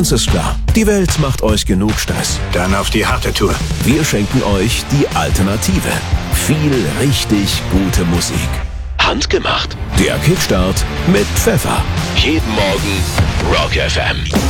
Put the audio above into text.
Eins ist klar, die Welt macht euch genug Stress. Dann auf die harte Tour. Wir schenken euch die Alternative. Viel richtig gute Musik. Handgemacht. Der Kickstart mit Pfeffer. Jeden Morgen Rock FM.